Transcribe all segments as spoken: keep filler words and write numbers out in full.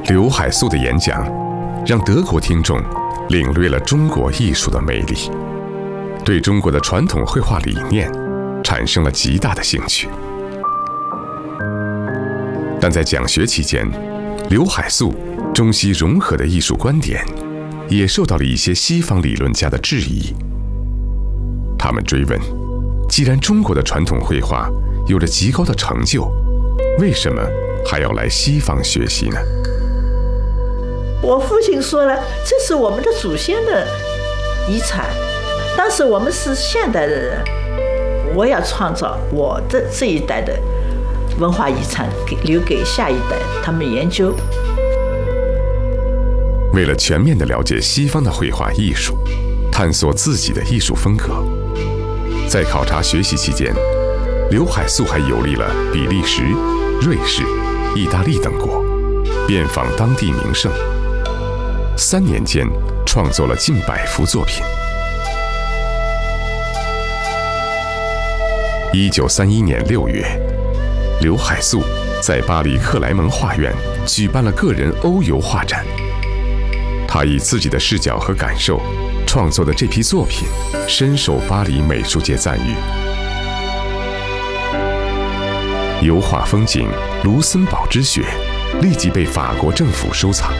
刘海粟的演讲让德国听众领略了中国艺术的魅力，对中国的传统绘画理念产生了极大的兴趣。但在讲学期间，刘海粟中西融合的艺术观点也受到了一些西方理论家的质疑。他们追问，既然中国的传统绘画有着极高的成就，为什么还要来西方学习呢？ 我父亲说了，这是我们的祖先的遗产，但是我们是现代的人，我要创造我的这一代的文化遗产，留给下一代他们研究。 为了全面地了解西方的绘画艺术，探索自己的艺术风格，在考察学习期间，刘海粟还游历了比利时、瑞士、意大利等国，遍访当地名胜。三年间，创作了近百幅作品。一九三一年六月，刘海粟在巴黎克莱蒙画院举办了个人欧游画展。他以自己的视角和感受创作的这批作品，深受巴黎美术界赞誉。油画风景卢森堡之雪立即被法国政府收藏。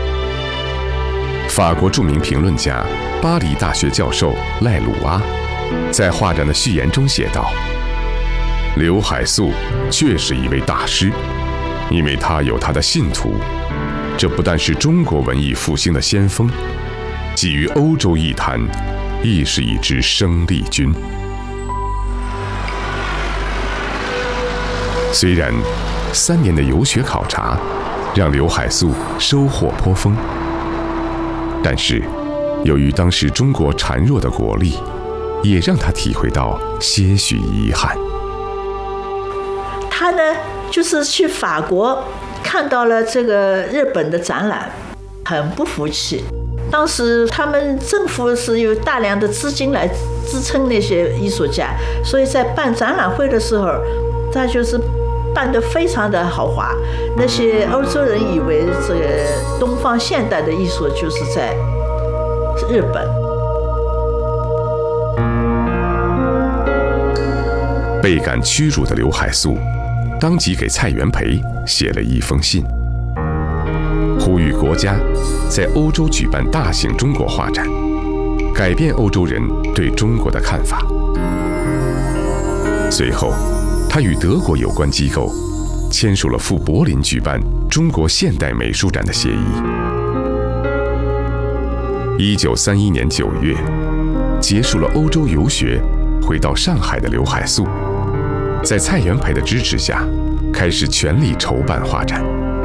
法国著名评论家、巴黎大学教授赖鲁阿在画展的序言中写道：“刘海粟确是一位大师，因为他有他的信徒。这不但是中国文艺复兴的先锋，基于欧洲艺坛，亦是一支生力军。”虽然三年的游学考察让刘海粟收获颇丰，但是由于当时中国孱弱的国力，也让他体会到些许遗憾。 他呢，就是去法国看到了这个日本的展览，很不服气。当时他们政府是有大量的资金来支撑那些艺术家，所以在办展览会的时候，他就是办得非常的豪华。那些欧洲人以为这个东方现代的艺术就是在日本。 倍感屈辱的刘海粟当即给蔡元培写了一封信，呼吁国家在欧洲举办大型中国画展，改变欧洲人对中国的看法。随后，他与德国有关机构签署了赴柏林举办中国现代美术展的协议。一九三一年九月，结束了欧洲游学，回到上海的刘海粟，在蔡元培的支持下，开始全力筹办画展。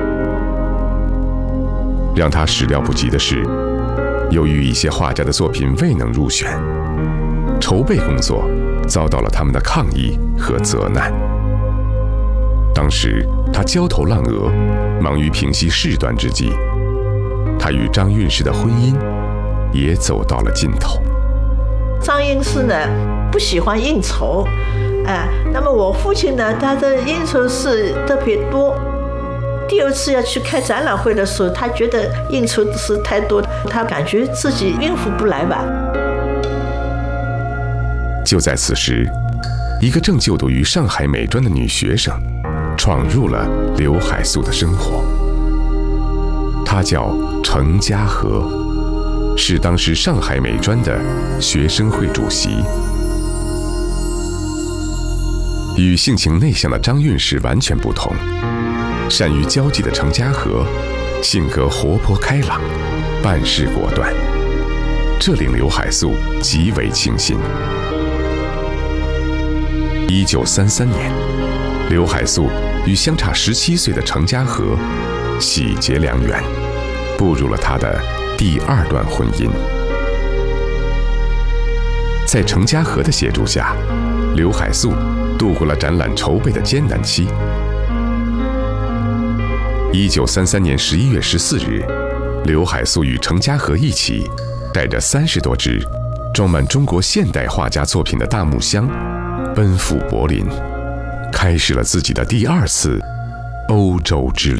让他始料不及的是，由于一些画家的作品未能入选，筹备工作遭到了他们的抗议和责难。当时他焦头烂额，忙于平息事端之际，他与张运士的婚姻也走到了尽头。 张运士呢，不喜欢应酬，哎，那么我父亲呢，他的应酬是特别多。第二次要去开展览会的时候，他觉得应酬是太多，他感觉自己应付不来吧。 就在此时，一个正就读于上海美专的女学生闯入了刘海粟的生活。她叫程家和，是当时上海美专的学生会主席。与性情内向的张运士完全不同，善于交际的程家和性格活泼开朗，办事果断，这令刘海粟极为倾心。一九三三年，刘海粟与相差十七岁的程家和喜结良缘，步入了他的第二段婚姻。在程家和的协助下，刘海粟度过了展览筹备的艰难期。一九三三年十一月十四日，刘海粟与程家和一起，带着三十多只装满中国现代画家作品的大木箱，奔赴柏林，开始了自己的第二次欧洲之旅。